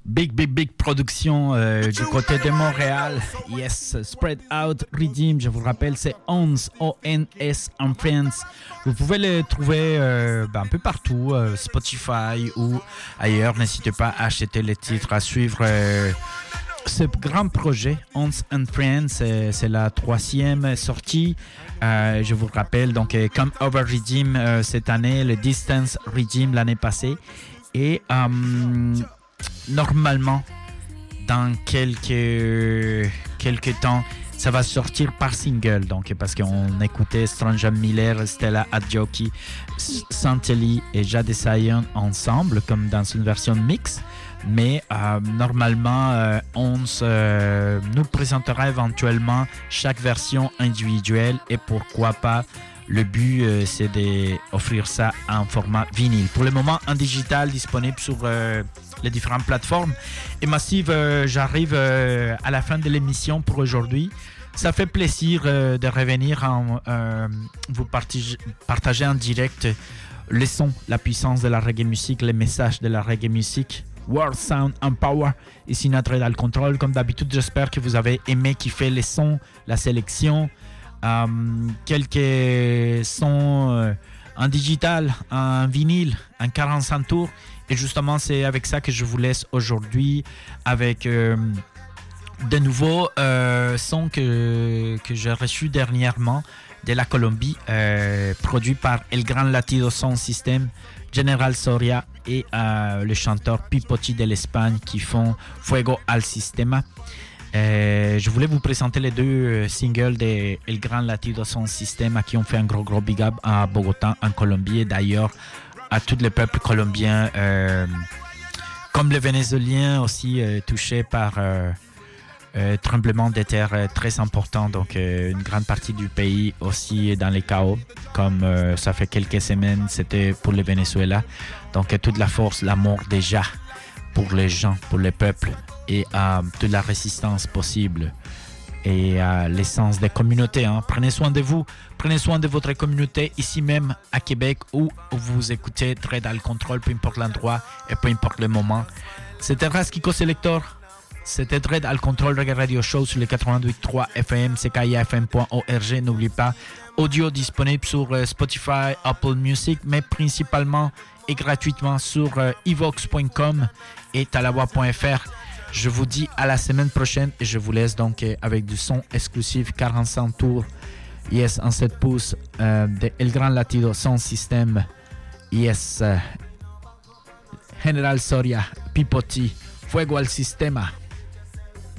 Big production du côté de Montréal. Yes, Spread Out Redeem, je vous rappelle, c'est ONS, O-N-S en France. Vous pouvez les trouver un peu partout, Spotify ou ailleurs. N'hésitez pas à acheter les titres, à suivre ce grand projet, ONS and Friends. C'est la 3e sortie. Je vous rappelle, donc, Come Over Redeem cette année, le Distance Redeem l'année passée. Et normalement, dans quelques temps, ça va sortir par single. Donc, parce qu'on écoutait Strange Miller, Stella Adjoki, Santelli et Jade Sion ensemble, comme dans une version mix. Mais normalement, on nous présentera éventuellement chaque version individuelle et pourquoi pas. Le but, c'est d'offrir ça en format vinyle. Pour le moment, en digital, disponible sur les différentes plateformes. Et Massive, j'arrive à la fin de l'émission pour aujourd'hui. Ça fait plaisir de revenir vous partager en direct les sons, la puissance de la reggae musique, les messages de la reggae musique. World Sound and Power, ici notre Dread Control. Comme d'habitude, j'espère que vous avez aimé, kiffé les sons, la sélection. Quelques sons en digital, en vinyle, en 45 tours. Et justement, c'est avec ça que je vous laisse aujourd'hui, avec de nouveaux sons que j'ai reçus dernièrement de la Colombie, produits par El Gran Latido Sound System, General Soria et le chanteur Pipochi de l'Espagne qui font Fuego al Sistema. Je voulais vous présenter les deux singles de El Gran Latido Sound System à qui on fait un gros big up à Bogotá en Colombie et d'ailleurs à tous les peuples colombiens comme les Vénézuéliens aussi touchés par tremblement de terre très important, donc une grande partie du pays aussi dans les chaos comme ça fait quelques semaines c'était pour le Venezuela. Donc toute la force, l'amour déjà pour les gens, pour les peuples et toute la résistance possible et l'essence des communautés. Prenez soin de vous, prenez soin de votre communauté ici même à Québec où vous écoutez Dread Al Control, peu importe l'endroit et peu importe le moment. C'était Raskiko Selector, c'était Dread Al Control Reggae Radio Show sur les 88.3 FM, CKIFM.org. N'oubliez pas, audio disponible sur Spotify, Apple Music, mais principalement et gratuitement sur evox.com et talawa.fr. Je vous dis à la semaine prochaine et je vous laisse donc avec du son exclusif 45 tours, yes, en 7 pouces de El Gran Latido Sound System, yes, General Soria, Pipochi, Fuego al Sistema.